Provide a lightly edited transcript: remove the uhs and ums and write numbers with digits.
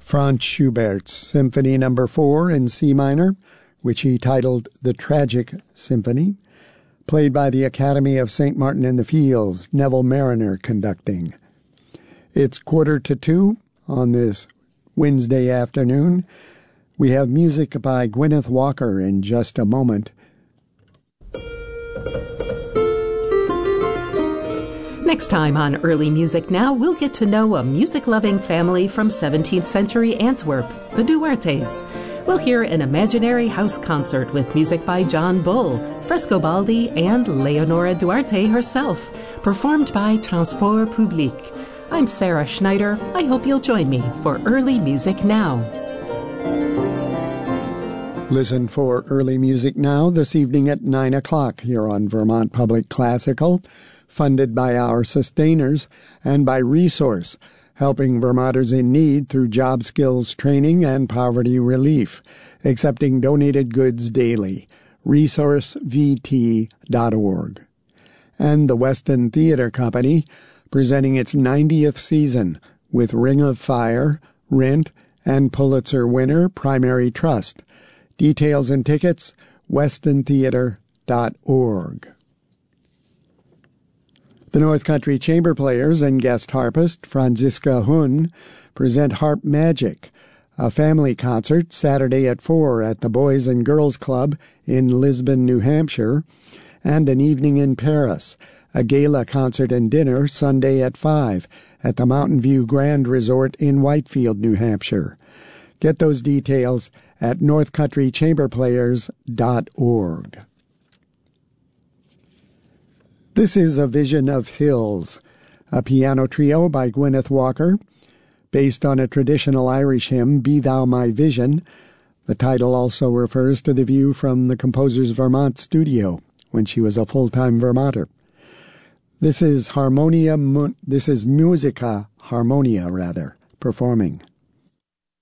Franz Schubert's Symphony No. 4 in C minor, which he titled The Tragic Symphony, played by the Academy of St. Martin-in-the-Fields, Neville Marriner conducting. It's 1:45 on this Wednesday afternoon. We have music by Gwyneth Walker in just a moment. Next time on Early Music Now, we'll get to know a music-loving family from 17th century Antwerp, the Duartes. We'll hear an imaginary house concert with music by John Bull, Frescobaldi, and Leonora Duarte herself, performed by Transport Public. I'm Sarah Schneider. I hope you'll join me for Early Music Now. Listen for Early Music Now this evening at 9 o'clock here on Vermont Public Classical, funded by our sustainers and by Resource, helping Vermonters in need through job skills training and poverty relief, accepting donated goods daily. ResourceVT.org. And the Weston Theatre Company, presenting its 90th season with Ring of Fire, Rent, and Pulitzer winner Primary Trust. Details and tickets, westontheatre.org. The North Country Chamber Players and guest harpist Franziska Hun present Harp Magic, a family concert Saturday at 4 at the Boys and Girls Club in Lisbon, New Hampshire, and an evening in Paris, a gala concert and dinner Sunday at 5 at the Mountain View Grand Resort in Whitefield, New Hampshire. Get those details at northcountrychamberplayers.org. This is A Vision of Hills, a piano trio by Gwyneth Walker, based on a traditional Irish hymn, Be Thou My Vision. The title also refers to the view from the composer's Vermont studio when she was a full-time Vermonter. This is Musica Harmonia, performing.